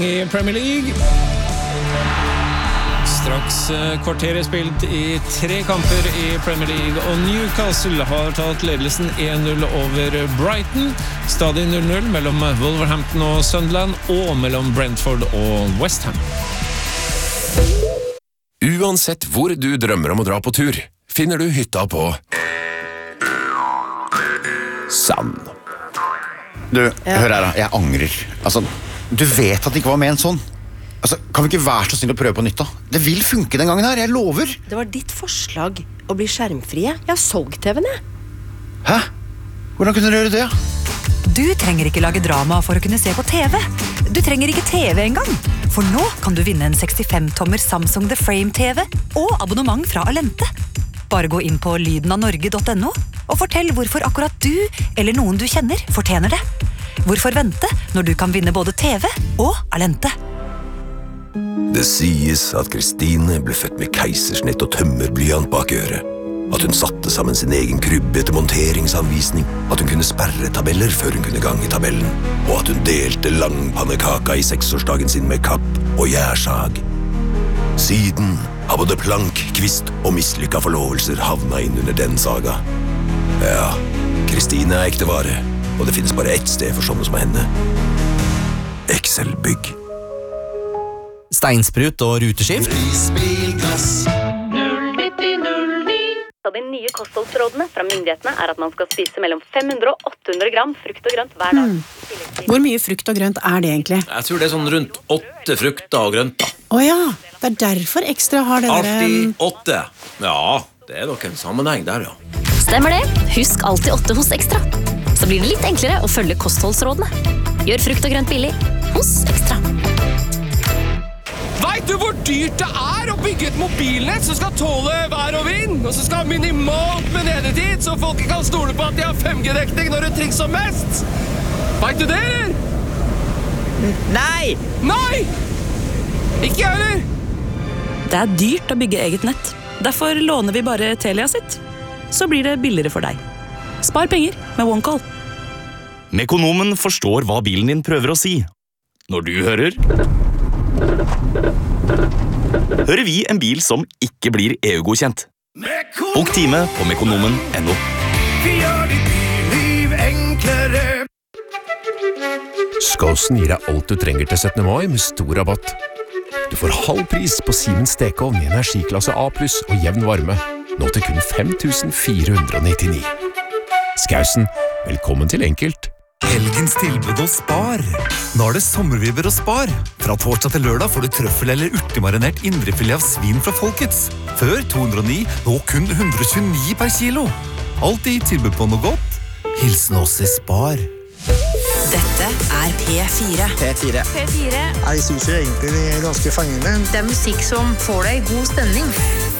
I Premier League. Straks kvarteret spilt I 3 kamper I Premier League, og Newcastle har tatt ledelsen 1-0 over Brighton. Stadig 0-0 mellom Wolverhampton og Sunderland, og mellom Brentford og West Ham. Uansett hvor du drømmer om å dra på tur, finner du hytta på Sand. Du, hør her da, jeg angrer. Altså, du vet at det ikke var med en sånn. Altså, kan vi ikke være så snill å prøve på nytt da? Det vil funke den gangen her, jeg lover. Det var ditt forslag å bli skjermfrie. Jeg har solgt TV-en, jeg. Hæ? Hvordan kunne dere gjøre det? Du trenger ikke lage drama for å kunne se på TV. Du trenger ikke TV engang. For nå kan du vinne en 65-tommer Samsung The Frame TV og abonnement fra Alente. Bare gå inn på lydenavnorge.no og fortell hvorfor akkurat du eller noen du kjenner fortjener det. Hvorfor vente når du kan vinne både TV og Alente? Det sies at Kristine ble født med keisersnitt og tømmerblyant bak øret. At hun satte sammen sin egen krybbe etter monteringsanvisning. At hun kunne sperre tabeller før hun kunne gange tabellen. Og at hun delte langpannekaka I 6-årsdagen sin med kapp og gjærsag. Siden har både plank, kvist og mislykka forlovelser havna inn under den saga. Ja, Kristine ekte vare, og det finnes bare ett sted for sånne som henne. Excel Bygg. Steinsprut og ruteskift. De nye kostholdsrådene fra myndighetene at man skal spise mellom 500 og 800 gram frukt og grønt hver dag. Hvor mye frukt og grønt det egentlig? Jeg tror det sånn rundt 8 frukter og grønt. Åja, det derfor Ekstra har det der... Alltid 8. Ja, det nok en sammenheng der, ja. Stemmer det. Husk alltid 8 hos Ekstra. Så blir det litt enklere å følge kostholdsrådene. Gjør frukt og grønt billig hos Ekstra. Vet du hvor dyrt det å bygge et mobilnett som skal tåle vær og vind, og som skal ha minimalt med nedetid, så folk kan stole på at de har 5G-dekning når det trengs som mest? Vet du det, eller? Nei! Nei! Ikke jeg, eller? Det dyrt å bygge eget nett. Derfor låner vi bare Telia sitt. Så blir det billigere for deg. Spar penger med OneCall. Mekonomen forstår hva bilen din prøver å si. Når du hører vi en bil som ikke blir EU-godkjent. Bok time på mekonomen.no. Vi gjør ditt billiv enklere. Skåsen gir deg alt du trenger til 17. mai med stor rabatt. Du får halv pris på Siemens stekeovn I energiklasse A+, og jevn varme. Nå til kun 5.499. Skausen, velkommen til enkelt. Helgens tilbud hos Spar. Nå det sommervibber hos Spar. Fra torsdag til lørdag får du trøffel eller urtemarinert indrefilet av svin fra Folkets. Før 209, nå kun 129 per kilo. Alltid tilbud på noe godt. Hilsen oss I Spar. Dette P4. P4. Jeg synes egentlig det ganske fengende. Det musikk som får deg I god stemning.